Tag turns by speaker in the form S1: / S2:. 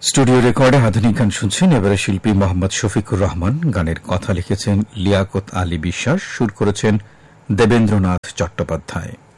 S1: Studio রেকর্ডে আধুনিক গান শুনছেন। এবারে শিল্পী মোহাম্মদ শফিকুর রহমান, গানের কথা লিখেছেন লিয়াকত আলী বিশ্বাস, সুর করেছেন দেবেন্দ্রনাথ চট্টোপাধ্যায়।